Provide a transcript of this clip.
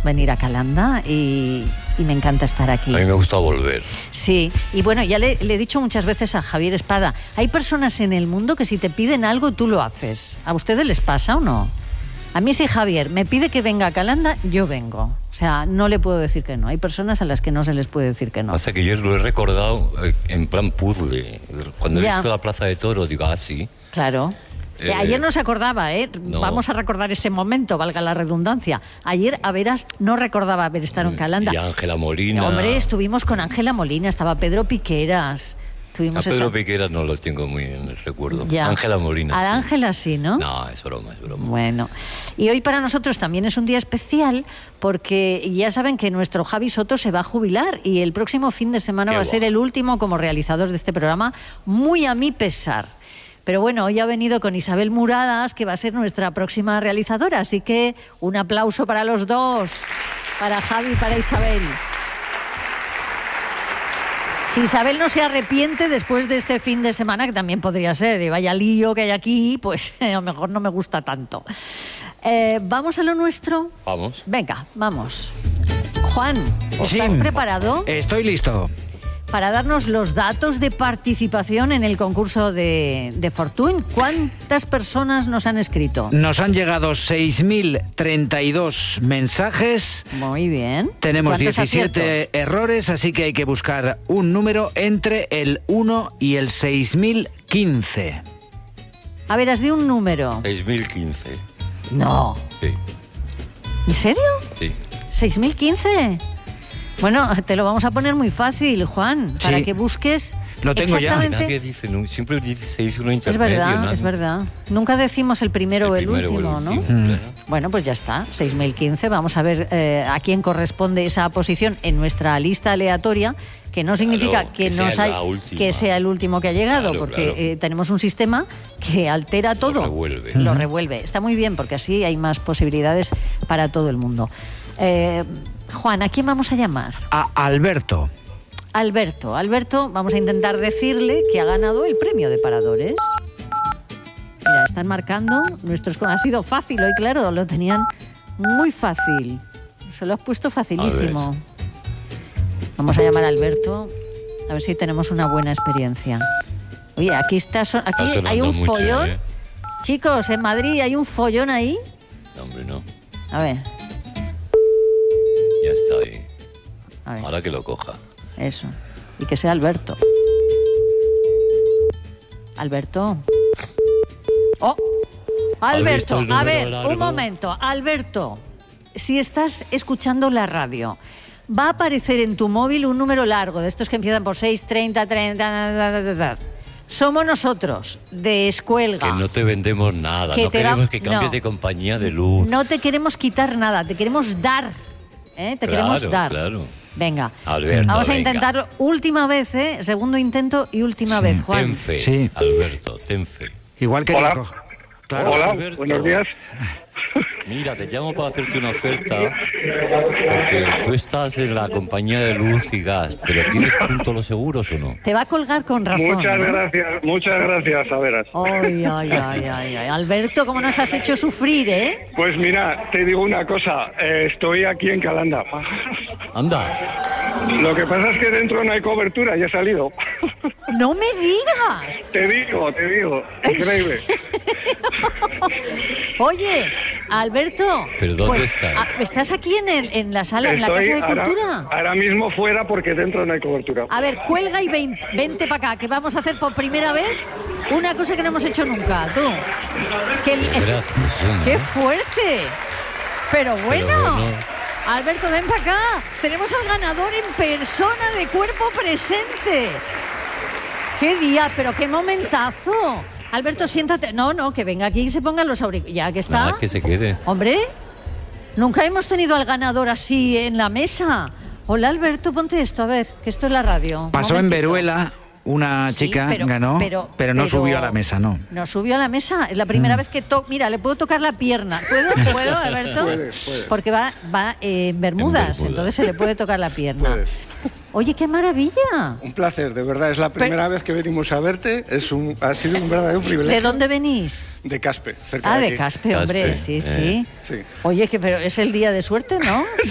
venir a Calanda y me encanta estar aquí. A mí me gusta volver. Sí, y bueno, ya le he dicho muchas veces a Javier Espada, hay personas en el mundo que si te piden algo, tú lo haces. ¿A ustedes les pasa o no? A mí si Javier me pide que venga a Calanda, yo vengo. O sea, no le puedo decir que no. Hay personas a las que no se les puede decir que no. Pasa que yo lo he recordado en plan puzzle. Cuando he visto la Plaza de Toros, digo, sí. Claro. Ayer no se acordaba, ¿eh? No. Vamos a recordar ese momento, valga la redundancia. Ayer, a veras, no recordaba haber estado en Calanda. Y Ángela Molina. Hombre, estuvimos con Ángela Molina, estaba Pedro Piqueras. A Pedro Piqueras no lo tengo muy en el recuerdo. Ángela Molina. A Ángela sí, ¿no? No, es broma, es broma. Bueno, y hoy para nosotros también es un día especial porque ya saben que nuestro Javi Soto se va a jubilar y el próximo fin de semana va a ser el último como realizador de este programa, muy a mi pesar. Pero bueno, hoy ha venido con Isabel Muradas, que va a ser nuestra próxima realizadora, así que un aplauso para los dos, para Javi y para Isabel. Si Isabel no se arrepiente después de este fin de semana, que también podría ser, de vaya lío que hay aquí, pues a lo mejor no me gusta tanto. ¿Vamos a lo nuestro? Vamos. Venga, vamos. Juan, ¿estás preparado? Estoy listo. Para darnos los datos de participación en el concurso de Fortuny. ¿Cuántas personas nos han escrito? Nos han llegado 6.032 mensajes. Muy bien. Tenemos 17 errores, así que hay que buscar un número entre el 1 y el 6.015. A ver, has de un número. 6.015. No. Sí. ¿En serio? Sí. ¿6.015? Bueno, te lo vamos a poner muy fácil, Juan, para que busques. Lo tengo ya. Nadie dice, siempre dice uno intermedio. Es verdad. Nunca decimos el primero o el último, ¿no? Claro. Bueno, pues ya está, 6.015. Vamos a ver a quién corresponde esa posición en nuestra lista aleatoria, que no significa que sea el último que ha llegado, porque tenemos un sistema que altera todo. Lo revuelve. Está muy bien, porque así hay más posibilidades para todo el mundo. Juan, ¿a quién vamos a llamar? A Alberto. Alberto, vamos a intentar decirle que ha ganado el premio de Paradores. Mira, están marcando nuestros... Ha sido fácil hoy, claro, lo tenían muy fácil. Se lo has puesto facilísimo. Vamos a llamar a Alberto, a ver si tenemos una buena experiencia. Oye, aquí hay un follón. Chicos, en Madrid hay un follón ahí. No, hombre, no. A ver. Ya está ahí. Ahora que lo coja. Eso. Y que sea Alberto. Alberto. ¡Oh! Alberto, a ver, un momento. Alberto, si estás escuchando la radio, va a aparecer en tu móvil un número largo, de estos que empiezan por 6, 30, 30... Somos nosotros, de Escuelga. Que no te vendemos nada, no queremos que cambies de compañía de luz. No te queremos quitar nada, te queremos dar. Queremos dar. Claro. Venga, Alberto, vamos a intentarlo última vez, segundo intento y última vez, Juan. Ten fe, Alberto, ten fe. Igual que... Hola. Claro. Hola, Alberto. buenos días. Mira, te llamo para hacerte una oferta, porque tú estás en la compañía de luz y gas, pero ¿tienes punto los seguros o no? Te va a colgar con razón. Muchas gracias, a veras. Ay. Alberto, ¿cómo nos has hecho sufrir, eh? Pues mira, te digo una cosa, estoy aquí en Calanda. Anda. Lo que pasa es que dentro no hay cobertura, ya he salido. ¡No me digas! Te digo, increíble. Oye, Alberto. ¿Pero dónde estás? ¿Estás aquí en la sala, en la Casa de Cultura? Ahora mismo fuera porque dentro no hay cobertura. A ver, cuelga y vente para acá, que vamos a hacer por primera vez una cosa que no hemos hecho nunca, tú. ¡Qué fuerte! Pero bueno. Alberto, ven para acá. Tenemos al ganador en persona, de cuerpo presente. ¡Qué día! ¡Pero qué momentazo! Alberto, siéntate. No, que venga aquí y se pongan los auriculares. Ya que está. Nada, que se quede. Hombre, nunca hemos tenido al ganador así en la mesa. Hola, Alberto, ponte esto, a ver, que esto es la radio. Pasó en Veruela. Una chica ganó, pero no subió a la mesa, ¿no? No subió a la mesa. Es la primera vez que Mira, le puedo tocar la pierna. ¿Puedo, Alberto? Puedes. Porque va en Bermudas, entonces se le puede tocar la pierna. Puedes. Oye, qué maravilla. Un placer, de verdad. Es la primera vez que venimos a verte. Ha sido un verdadero privilegio. ¿De dónde venís? De Caspe, cerca de aquí. De Caspe, hombre, sí. Oye, pero es el día de suerte, ¿no?